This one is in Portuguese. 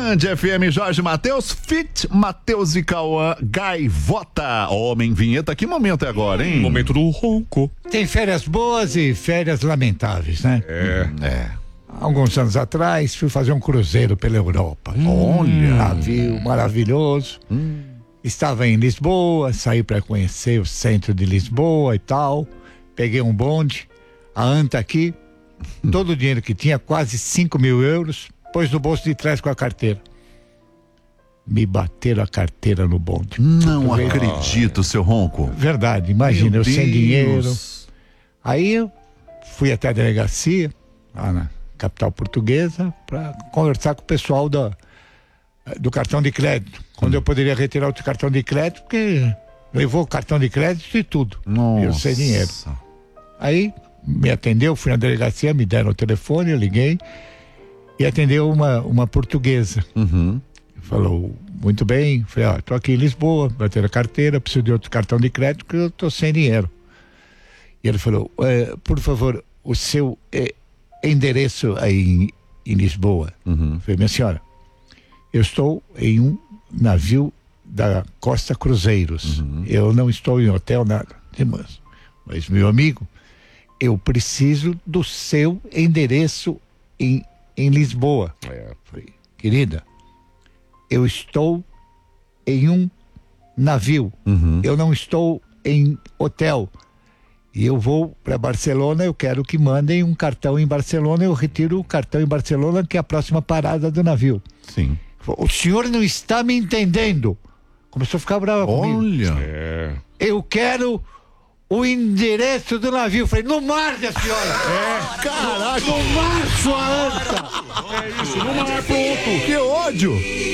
Band FM, Jorge Mateus, Fit, Mateus e Cauã, Gaivota. Homem, vinheta, que momento é agora, hein? Momento do ronco. Tem férias boas e férias lamentáveis, né? Alguns anos atrás, fui fazer um cruzeiro pela Europa. Olha! Navio maravilhoso. Estava em Lisboa, saí para conhecer o centro de Lisboa e tal. Peguei um bonde, a anta aqui, todo o dinheiro que tinha, quase 5.000 euros, pôs no bolso de trás com a carteira. Me bateram a carteira no bonde. Não acredito, seu Ronco. Verdade, imagina, Meu eu sem Deus. dinheiro. Aí eu fui até a delegacia, lá na capital portuguesa, para conversar com o pessoal do cartão de crédito. Quando eu poderia retirar outro cartão de crédito, porque levou o cartão de crédito e tudo. Nossa. E eu sem dinheiro. Aí me atendeu, fui na delegacia, me deram o telefone, eu liguei e atendeu uma portuguesa. Falou, muito bem. Falei, tô aqui em Lisboa, bater a carteira, preciso de outro cartão de crédito porque eu tô sem dinheiro. E ele falou, por favor, o seu endereço aí em Lisboa. Falei, minha senhora, eu estou em um navio da Costa Cruzeiros. Eu não estou em hotel, nada. Mas meu amigo, eu preciso do seu endereço em Lisboa. Falei, querida, eu estou em um navio. Eu não estou em hotel. E eu vou para Barcelona, eu quero que mandem um cartão em Barcelona, eu retiro o cartão em Barcelona, que é a próxima parada do navio. Sim. O senhor não está me entendendo. Começou a ficar brava comigo. Olha. Eu quero o endereço do navio. Falei, no mar, minha senhora. Caraca. No mar, sua anta. É isso, não é pronto. Que ódio.